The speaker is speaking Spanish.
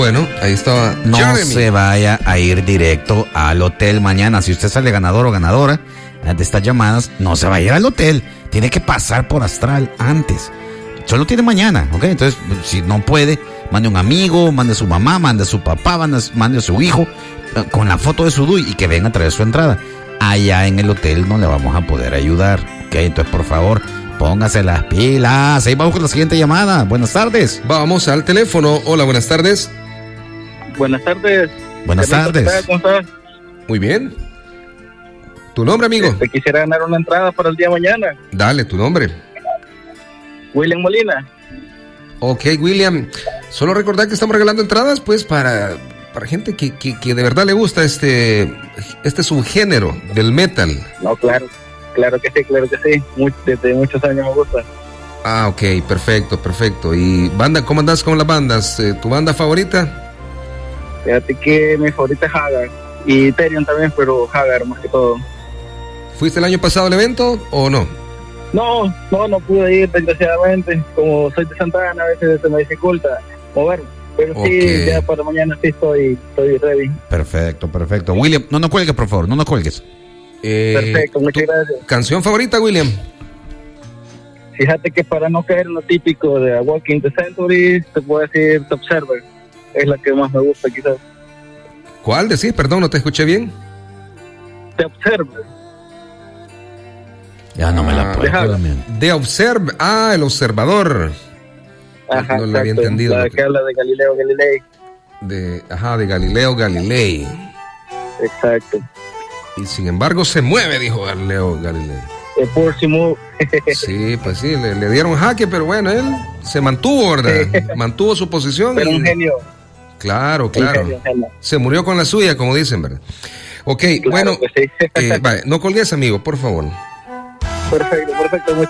Bueno, ahí estaba. No Jeremy. se vaya a ir directo al hotel mañana. Si usted sale ganador o ganadora de estas llamadas, no se va a ir al hotel. Tiene que pasar por Astral antes. Solo tiene mañana, ¿ok? Entonces, si no puede, mande un amigo, mande a su mamá, mande a su papá, mande a su hijo con la foto de su DUI y que venga a traer su entrada. Allá en el hotel no le vamos a poder ayudar, ¿ok? Entonces, por favor, póngase las pilas. Ahí vamos con la siguiente llamada. Buenas tardes. Vamos al teléfono. Hola, buenas tardes. Buenas tardes. Buenas tardes. ¿Cómo estás? Muy bien. ¿Tu nombre, amigo? Quisiera ganar una entrada para el día de mañana. Dale, tu nombre. William Molina. Ok, William. Solo recordar que estamos regalando entradas, pues, para gente que de verdad le gusta este subgénero del metal. No, claro que sí. Desde muchos años me gusta. Ah, ok, perfecto. ¿Y banda, cómo andas con las bandas? ¿Tu banda favorita? Fíjate que mi favorita es Hagar. Y Therion también, pero Hagar más que todo. ¿Fuiste el año pasado al evento o no? No pude ir, desgraciadamente. Como soy de Santa Ana, a veces se me dificulta moverme. Pero sí, ya para mañana sí estoy ready. Perfecto. William, no cuelgues, por favor, no cuelgues. Perfecto, muchas gracias. ¿Canción favorita, William? Fíjate que para no caer en lo típico de A Walk in the Century, te puedo decir The Observer. Es la que más me gusta, quizás. ¿Cuál decís? Perdón, no te escuché bien. The Observer. Ya no me la puedo. The Observer. Ah, El Observador. Ajá, no lo había entendido. La que habla de Galileo Galilei. De Galileo Galilei. Exacto. Y sin embargo se mueve, dijo Galileo Galilei. Por si move. Sí, pues sí, le dieron jaque, pero bueno, él se mantuvo, ¿verdad? Mantuvo su posición. Pero un genio. Claro. Genio. Se murió con la suya, como dicen, ¿verdad? Ok, claro, bueno, sí. Vale, no colgues, amigo, por favor. Perfecto.